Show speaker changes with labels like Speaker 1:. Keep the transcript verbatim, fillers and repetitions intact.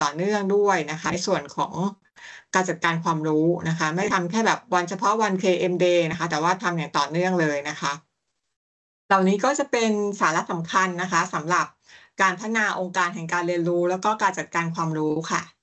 Speaker 1: เนื่องด้วยนะคะในส่วนของการจัดการความรู้นะคะไม่ทำแค่แบบวันเฉพาะวัน เค เอ็ม Day นะคะแต่ว่าทำอย่างต่อเนื่องเลยนะคะเหล่านี้ก็จะเป็นสาระสำคัญนะคะสำหรับการพัฒนาองค์การแห่งการเรียนรู้แล้วก็การจัดการความรู้ค่ะ